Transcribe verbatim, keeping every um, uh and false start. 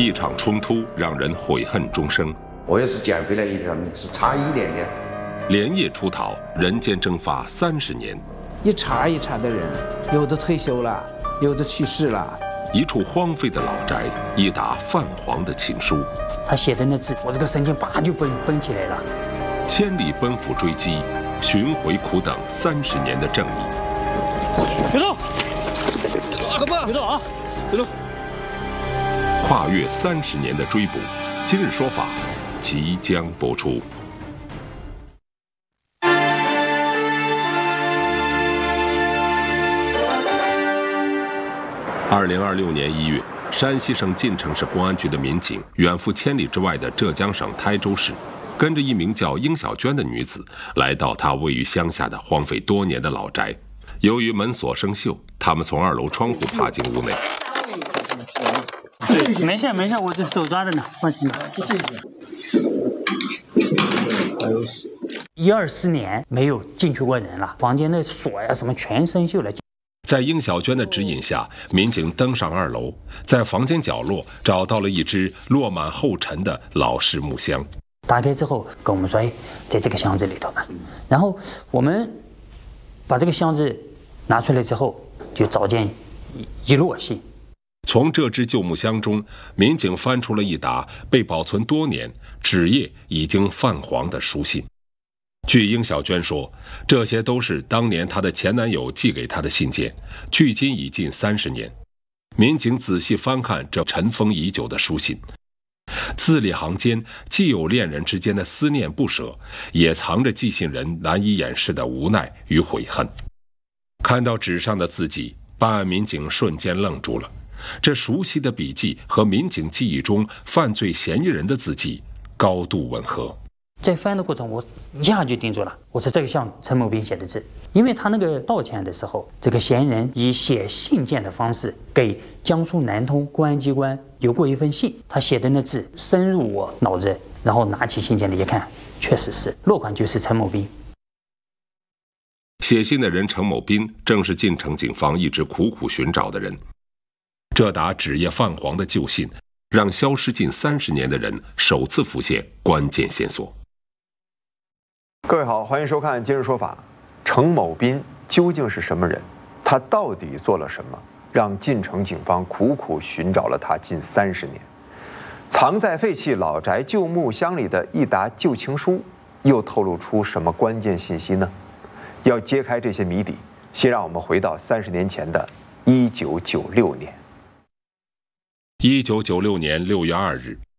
一场冲突让人悔恨终生。 我也是捡回来一条命，是差一点点。 连夜出逃，人间蒸发三十年。 一茬一茬的人，有的退休了，有的去世了。 一处荒废的老宅，一沓泛黄的情书。 他写的那字，我这个神经啪就绷绷起来了。 千里奔赴追击，寻回苦等三十年的正义。 别动！干嘛？别动啊！别动！ 跨越三十年的追捕，今日说法即将播出。二零二六年一月，山西省晋城市公安局的民警远赴千里之外的浙江省台州市，跟着一名叫殷小娟的女子，来到她位于乡下的荒废多年的老宅。由于门锁生锈，他们从二楼窗户爬进屋内。 没事没事，我这手抓着呢，放心吧。一二十年没有进去过人了，房间的锁呀什么全生锈了。 在殷小娟的指引下，民警登上二楼，在房间角落找到了一只落满厚尘的老式木箱。 打开之后跟我们说，哎，在这个箱子里头呢。然后我们把这个箱子拿出来之后，就找见一摞信。 从这只旧木箱中，民警翻出了一沓被保存多年、纸页已经泛黄的书信。据殷小娟说，这些都是当年她的前男友寄给她的信件，距今已近三十年。民警仔细翻看这尘封已久的书信，字里行间既有恋人之间的思念不舍，也藏着寄信人难以掩饰的无奈与悔恨。看到纸上的字迹，办案民警瞬间愣住了。这熟悉的笔迹和民警记忆中犯罪嫌疑人的字迹高度吻合。 在翻的过程，我一下就定住了，我说这个像陈某斌写的字，因为他那个道歉的时候，这个嫌疑人以写信件的方式给江苏南通公安机关留过一份信，他写的那字深入我脑子，然后拿起信件来一看，确实是落款就是陈某斌。 写信的人陈某斌正是晋城警方一直苦苦寻找的人。这沓纸页泛黄的旧信，让消失近三十年的人首次浮现关键线索。 各位好，欢迎收看《今日说法》。程某斌究竟是什么人？他到底做了什么，让晋城警方苦苦寻找了他近三十年？藏在废弃老宅旧木箱里的一沓旧情书，又透露出什么关键信息呢？要揭开这些谜底，先让我们回到三十年前的一九九六年。 一九九六年六月二日，